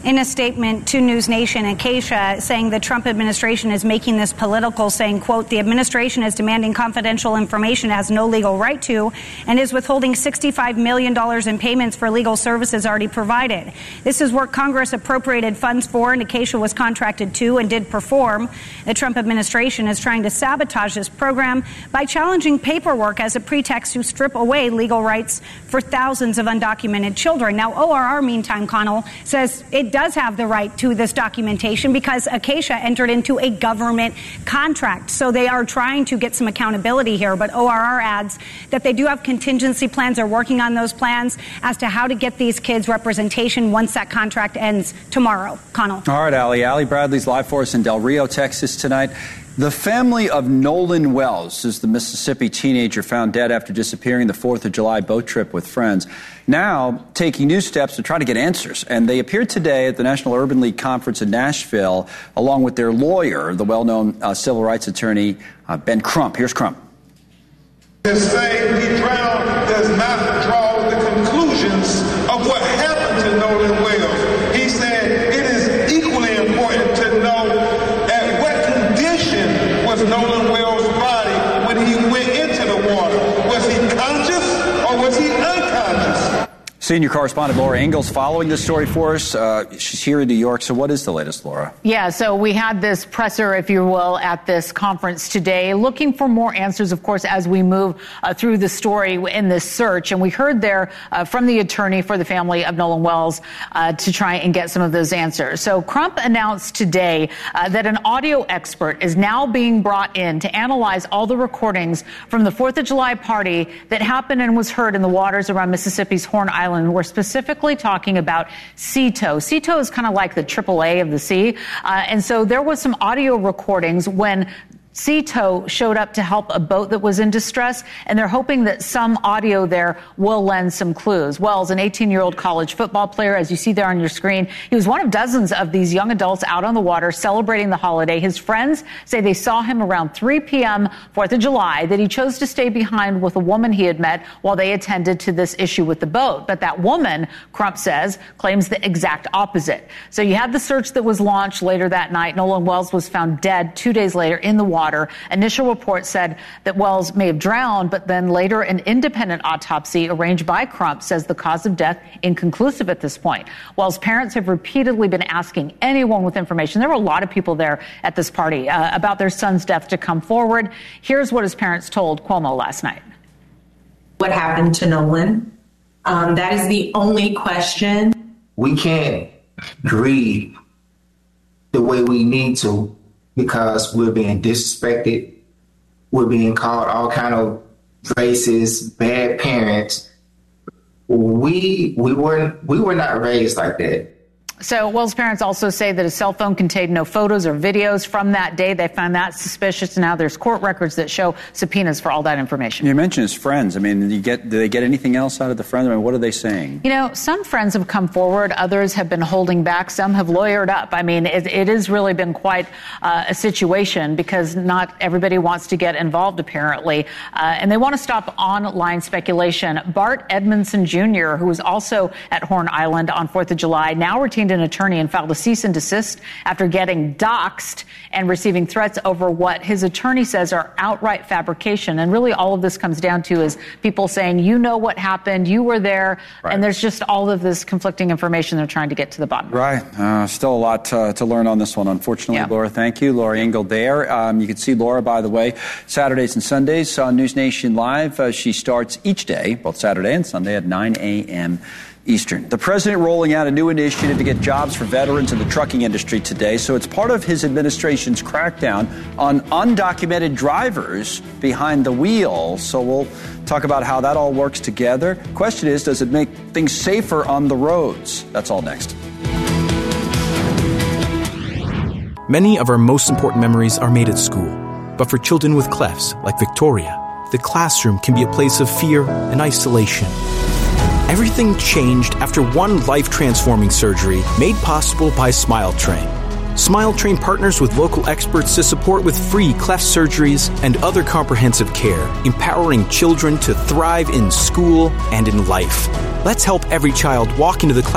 in a statement to News Nation, Acacia, saying the Trump administration is making this political, saying, quote, the administration is demanding confidential information it has no legal right to and is withholding $65 million in payments for legal services already provided. This is work Congress appropriated funds for and Acacia was contracted to and did perform. The Trump administration is trying to sabotage this program by challenging paperwork as a pretext to strip away legal rights for thousands of undocumented children. Now, ORR, meantime, Connell, says it does have the right to this documentation because Acacia entered into a government contract. So they are trying to get some accountability here. But ORR adds that they do have contingency plans. They're working on those plans as to how to get these kids representation once that contract ends tomorrow. Connell. All right, Allie Bradley's live for us in Del Rio, Texas tonight. The family of Nolan Wells is the Mississippi teenager found dead after disappearing the 4th of July boat trip with friends. Now taking new steps to try to get answers. And they appeared today at the National Urban League Conference in Nashville, along with their lawyer, the well-known civil rights attorney, Ben Crump. Here's Crump. To say he drowned does not draw the conclusions of what happened to Nolan Wells. He said it is equally important to know at what condition was Nolan Wells' body when he went into the water. Was he conscious or was he unconscious? Senior correspondent Laura Ingalls following this story for us. She's here in New York. So what is the latest, Laura? Yeah, so we had this presser, if you will, at this conference today, looking for more answers, of course, as we move through the story in this search. And we heard there from the attorney for the family of Nolan Wells to try and get some of those answers. So Crump announced today that an audio expert is now being brought in to analyze all the recordings from the 4th of July party that happened and was heard in the waters around Mississippi's Horn Island. We're specifically talking about Sea Tow. Sea Tow is kind of like the AAA of the sea. And so there was some audio recordings when Sea Tow showed up to help a boat that was in distress, and they're hoping that some audio there will lend some clues. Wells, an 18-year-old college football player, as you see there on your screen, he was one of dozens of these young adults out on the water celebrating the holiday. His friends say they saw him around 3 p.m., 4th of July, that he chose to stay behind with a woman he had met while they attended to this issue with the boat. But that woman, Crump says, claims the exact opposite. So you had the search that was launched later that night. Nolan Wells was found dead 2 days later in the water. Initial reports said that Wells may have drowned, but then later an independent autopsy arranged by Crump says the cause of death inconclusive at this point. Wells' parents have repeatedly been asking anyone with information. There were a lot of people there at this party about their son's death to come forward. Here's what his parents told Cuomo last night. What happened to Nolan? That is the only question. We can't grieve the way we need to, because we're being disrespected, we're being called all kind of racist, bad parents. We were not raised like that. So Wells' parents also say that his cell phone contained no photos or videos from that day. They found that suspicious. Now there's court records that show subpoenas for all that information. You mentioned his friends. I mean, do they get anything else out of the friends? I mean, what are they saying? You know, some friends have come forward. Others have been holding back. Some have lawyered up. I mean, it has really been quite a situation because not everybody wants to get involved, apparently. And they want to stop online speculation. Bart Edmondson Jr., who was also at Horn Island on 4th of July, now retained an attorney and filed a cease and desist after getting doxxed and receiving threats over what his attorney says are outright fabrication. And really all of this comes down to is people saying, you know what happened, you were there, right. And there's just all of this conflicting information they're trying to get to the bottom of. Right. Still a lot to learn on this one, unfortunately, yeah. Laura. Thank you. Laura Ingalls there. You can see Laura, by the way, Saturdays and Sundays on News Nation Live. She starts each day, both Saturday and Sunday, at 9 a.m. Eastern. The president rolling out a new initiative to get jobs for veterans in the trucking industry today. So it's part of his administration's crackdown on undocumented drivers behind the wheel. So we'll talk about how that all works together. Question is, does it make things safer on the roads? That's all next. Many of our most important memories are made at school. But for children with clefts, like Victoria, the classroom can be a place of fear and isolation. Everything changed after one life-transforming surgery made possible by SmileTrain. SmileTrain partners with local experts to support with free cleft surgeries and other comprehensive care, empowering children to thrive in school and in life. Let's help every child walk into the classroom